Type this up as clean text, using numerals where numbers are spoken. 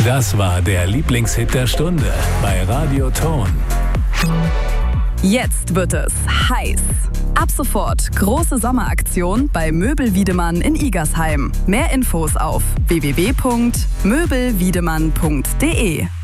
Das war der Lieblingshit der Stunde bei Radio Ton. Jetzt wird es heiß. Ab sofort große Sommeraktion bei Möbel Wiedemann in Igersheim. Mehr Infos auf www.möbelwiedemann.de.